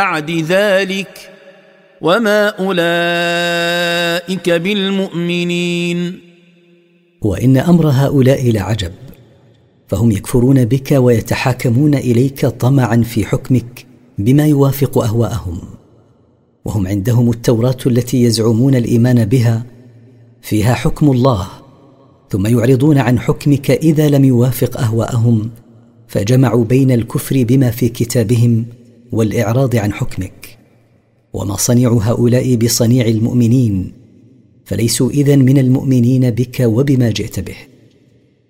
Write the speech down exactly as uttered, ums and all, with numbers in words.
بعد ذلك وما أولئك بالمؤمنين. وإن أمر هؤلاء لعجب، فهم يكفرون بك ويتحاكمون إليك طمعا في حكمك بما يوافق أهواءهم، وهم عندهم التوراة التي يزعمون الإيمان بها فيها حكم الله، ثم يعرضون عن حكمك إذا لم يوافق أهواءهم، فجمعوا بين الكفر بما في كتابهم والإعراض عن حكمك. وما صنيع هؤلاء بصنيع المؤمنين، فليسوا إذن من المؤمنين بك وبما جئت به.